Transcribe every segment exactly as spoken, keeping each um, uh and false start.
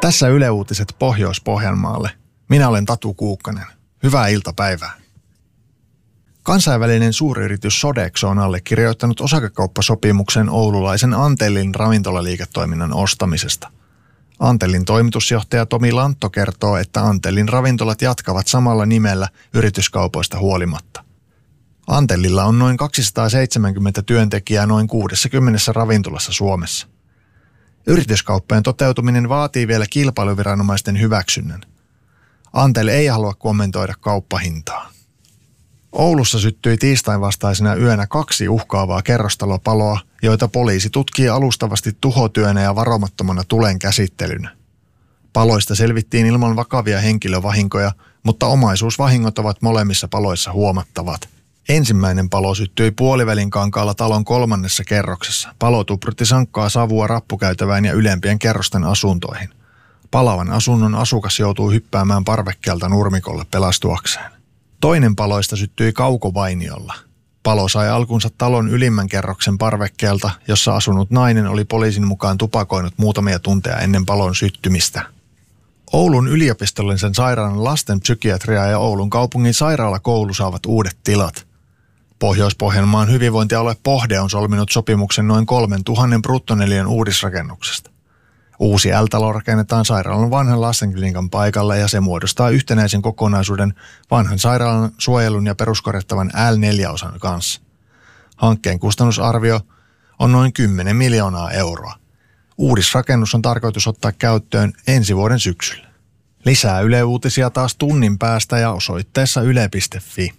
Tässä Yle Uutiset Pohjois-Pohjanmaalle. Minä olen Tatu Kuukkanen. Hyvää iltapäivää. Kansainvälinen suuryritys Sodexo on allekirjoittanut osakekauppasopimuksen oululaisen Antellin ravintolaliiketoiminnan ostamisesta. Antellin toimitusjohtaja Tomi Lantto kertoo, että Antellin ravintolat jatkavat samalla nimellä yrityskaupoista huolimatta. Antellilla on noin kaksisataaseitsemänkymmentä työntekijää noin kuudessakymmenessä ravintolassa Suomessa. Yrityskauppojen toteutuminen vaatii vielä kilpailuviranomaisten hyväksynnän. Antell ei halua kommentoida kauppahintaa. Oulussa syttyi tiistain vastaisena yönä kaksi uhkaavaa kerrostalopaloa, joita poliisi tutkii alustavasti tuhotyönä ja varomattomana tulen käsittelynä. Paloista selvittiin ilman vakavia henkilövahinkoja, mutta omaisuusvahingot ovat molemmissa paloissa huomattavat. Ensimmäinen palo syttyi Puolivälinkankaalla talon kolmannessa kerroksessa. Palo tuprutti sankkaa savua rappukäytävään ja ylempien kerrosten asuntoihin. Palavan asunnon asukas joutui hyppäämään parvekkeelta nurmikolle pelastuakseen. Toinen paloista syttyi Kaukovainiolla. Palo sai alkunsa talon ylimmän kerroksen parvekkeelta, jossa asunut nainen oli poliisin mukaan tupakoinut muutamia tunteja ennen palon syttymistä. Oulun yliopistollisen sairaalan lastenpsykiatria ja Oulun kaupungin sairaalakoulu saavat uudet tilat. Pohjois-Pohjanmaan hyvinvointialue Pohde on solminut sopimuksen noin kolmen tuhannen bruttoneliön uudisrakennuksesta. Uusi L-talo rakennetaan sairaalan vanhan lastenklinikan paikalle ja se muodostaa yhtenäisen kokonaisuuden vanhan sairaalan suojelun ja peruskorjattavan L neljä -osan kanssa. Hankkeen kustannusarvio on noin kymmenen miljoonaa euroa. Uudisrakennus on tarkoitus ottaa käyttöön ensi vuoden syksyllä. Lisää Yle Uutisia taas tunnin päästä ja osoitteessa yle piste fi.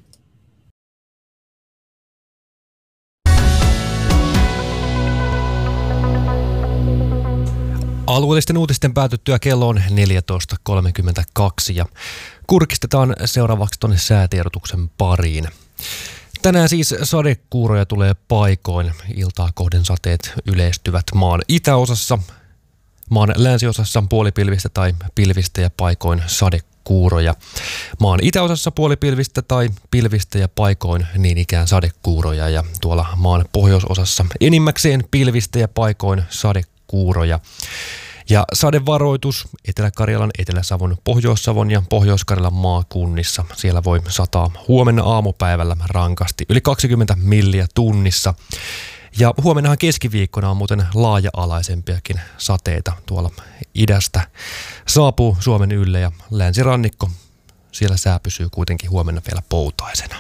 Alueellisten uutisten päätyttyä kello on neljätoista kolmekymmentäkaksi ja kurkistetaan seuraavaksi tuonne säätiedotuksen pariin. Tänään siis sadekuuroja tulee paikoin. Iltaa kohden sateet yleistyvät maan itäosassa, maan länsiosassa puolipilvistä tai pilvistä ja paikoin sadekuuroja. Maan itäosassa puolipilvistä tai pilvistä ja paikoin niin ikään sadekuuroja ja tuolla maan pohjoisosassa enimmäkseen pilvistä ja paikoin sadekuuroja. Ja sadevaroitus Etelä-Karjalan, Etelä-Savon, Pohjois-Savon ja Pohjois-Karjalan maakunnissa. Siellä voi sataa huomenna aamupäivällä rankasti, yli kaksikymmentä milliä tunnissa. Ja huomennahan keskiviikkona on muuten laaja-alaisempiakin sateita tuolla idästä. Saapuu Suomen ylle ja länsirannikko, siellä sää pysyy kuitenkin huomenna vielä poutaisena.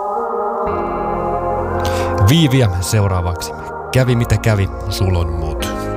Viiviä seuraavaksi. Kävi mitä kävi, sul on mut.